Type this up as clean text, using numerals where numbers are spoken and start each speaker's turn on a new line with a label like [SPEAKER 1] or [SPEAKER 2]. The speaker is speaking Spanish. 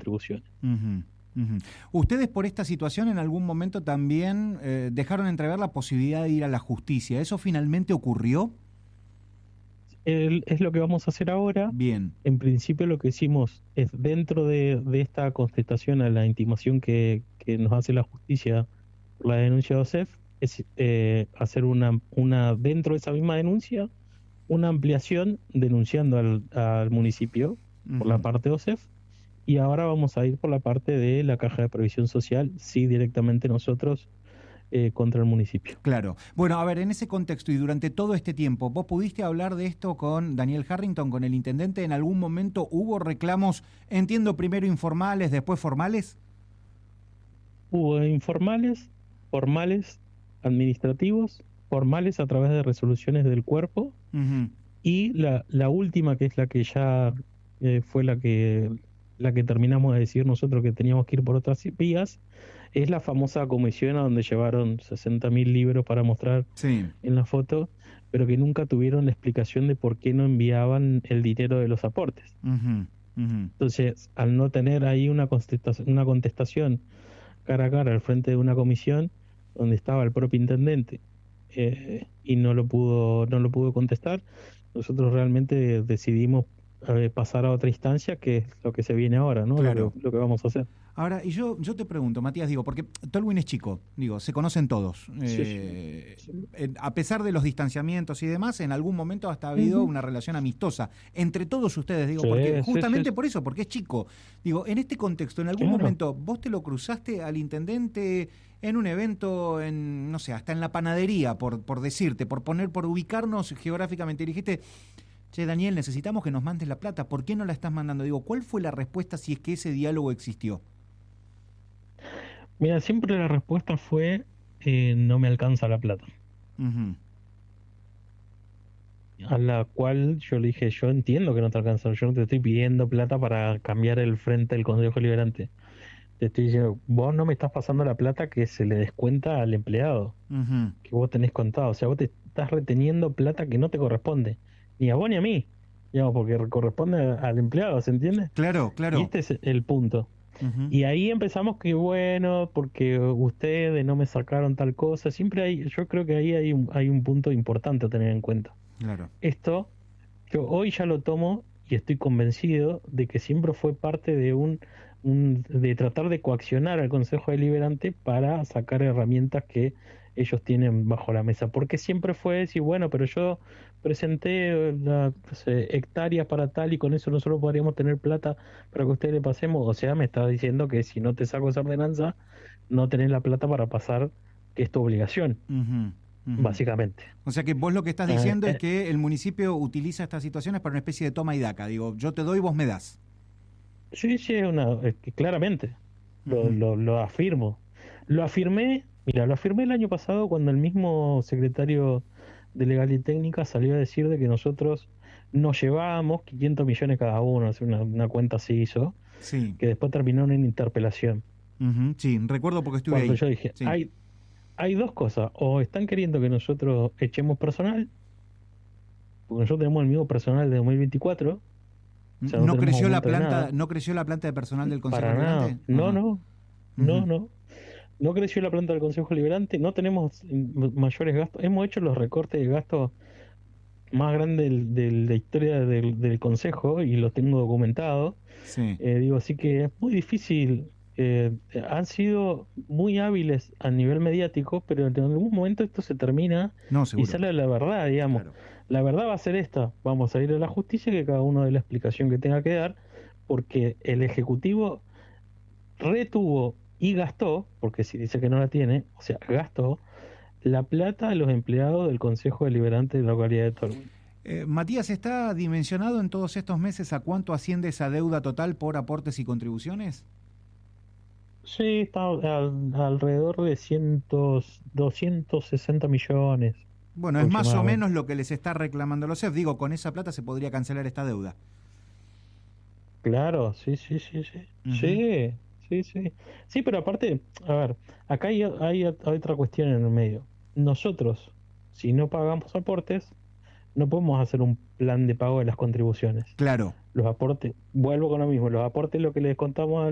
[SPEAKER 1] contribuciones.
[SPEAKER 2] Uh-huh, uh-huh. Ustedes por esta situación en algún momento también dejaron entrever la posibilidad de ir a la justicia. ¿Eso finalmente ocurrió?
[SPEAKER 1] Es lo que vamos a hacer ahora.
[SPEAKER 2] Bien.
[SPEAKER 1] En principio lo que hicimos es, dentro de esta contestación a la intimación que nos hace la justicia por la denuncia de OSEF, es hacer una dentro de esa misma denuncia, una ampliación denunciando al municipio por la parte de OSEF, y ahora vamos a ir por la parte de la Caja de Previsión Social, sí, directamente nosotros contra el municipio.
[SPEAKER 2] Claro. Bueno, a ver, en ese contexto y durante todo este tiempo, ¿vos pudiste hablar de esto con Daniel Harrington, con el intendente? ¿En algún momento hubo reclamos, entiendo, primero informales, después formales?
[SPEAKER 1] Hubo informales, formales, administrativos, formales a través de resoluciones del cuerpo, y la última, que es la que ya fue la que terminamos de decir nosotros que teníamos que ir por otras vías, es la famosa comisión a donde llevaron 60.000 libros para mostrar en la foto, pero que nunca tuvieron la explicación de por qué no enviaban el dinero de los aportes. Entonces, al no tener ahí una contestación cara a cara al frente de una comisión donde estaba el propio intendente y no lo pudo contestar, nosotros realmente decidimos pasar a otra instancia, que es lo que se viene ahora, ¿no?
[SPEAKER 2] Claro.
[SPEAKER 1] Lo que vamos a hacer.
[SPEAKER 2] Ahora, y yo te pregunto, Matías, digo, porque Tolwyn es chico, digo, se conocen todos.
[SPEAKER 1] Sí.
[SPEAKER 2] A pesar de los distanciamientos y demás, en algún momento hasta ha habido una relación amistosa entre todos ustedes, digo, porque justamente por eso, porque es chico. Digo, en este contexto, en algún momento, ¿vos te lo cruzaste al intendente en un evento, no sé, hasta en la panadería, por decirte, por ubicarnos geográficamente, y dijiste: che, Daniel, necesitamos que nos mandes la plata, ¿por qué no la estás mandando? Digo, ¿cuál fue la respuesta si es que ese diálogo existió?
[SPEAKER 1] Mira, siempre la respuesta fue no me alcanza la plata. A la cual yo le dije: yo entiendo que no te alcanza, yo no te estoy pidiendo plata para cambiar el frente del Consejo Liberante. Te estoy diciendo, vos no me estás pasando la plata que se le descuenta al empleado, que vos tenés contado. O sea, vos te estás reteniendo plata que no te corresponde, ni a vos ni a mí, digamos, porque corresponde al empleado, ¿se entiende?
[SPEAKER 2] Claro.
[SPEAKER 1] Y este es el punto. Y ahí empezamos que, bueno, porque ustedes no me sacaron tal cosa. Siempre yo creo que ahí hay un punto importante a tener en cuenta.
[SPEAKER 2] Claro.
[SPEAKER 1] Esto, yo hoy ya lo tomo y estoy convencido de que siempre fue parte de de tratar de coaccionar al Consejo Deliberante para sacar herramientas que ellos tienen bajo la mesa, porque siempre fue decir, bueno, pero yo presenté hectáreas para tal y con eso nosotros podríamos tener plata para que ustedes le pasemos. O sea, me está diciendo que si no te saco esa ordenanza, no tenés la plata para pasar, que es tu obligación, básicamente.
[SPEAKER 2] O sea que vos lo que estás diciendo es que el municipio utiliza estas situaciones para una especie de toma y daca. Digo, yo te doy, vos me das.
[SPEAKER 1] Sí, claramente. Lo afirmo. Lo afirmé el año pasado cuando el mismo secretario de Legal y Técnica salió a decir de que nosotros nos llevábamos 500 millones cada uno, una cuenta así hizo, que después terminó en interpelación.
[SPEAKER 2] Sí, recuerdo porque estuve
[SPEAKER 1] cuando
[SPEAKER 2] ahí.
[SPEAKER 1] Yo dije, hay dos cosas: o están queriendo que nosotros echemos personal, porque nosotros tenemos el mismo personal de 2024. O sea,
[SPEAKER 2] ¿No creció la planta de personal del Consejo Liberante?
[SPEAKER 1] No creció la planta del Consejo Liberante, no tenemos mayores gastos. Hemos hecho los recortes de gastos más grandes de la historia del Consejo y lo tengo documentado. Así que es muy difícil. Han sido muy hábiles a nivel mediático, pero en algún momento esto se termina y sale la verdad, digamos. Claro. La verdad va a ser esta: vamos a ir a la justicia, que cada uno dé la explicación que tenga que dar, porque el Ejecutivo retuvo y gastó, porque si dice que no la tiene, o sea, gastó la plata de los empleados del Consejo Deliberante de la localidad de Tolwyn.
[SPEAKER 2] Matías, ¿está dimensionado en todos estos meses a cuánto asciende esa deuda total por aportes y contribuciones?
[SPEAKER 1] Sí, está alrededor de 260 millones.
[SPEAKER 2] Bueno, es más o menos lo que les está reclamando los CEF. Digo, con esa plata se podría cancelar esta deuda.
[SPEAKER 1] Claro, sí. Sí, pero aparte, a ver, acá hay otra cuestión en el medio. Nosotros, si no pagamos aportes, no podemos hacer un plan de pago de las contribuciones.
[SPEAKER 2] Claro.
[SPEAKER 1] Los aportes, vuelvo con lo mismo, los aportes, lo que les contamos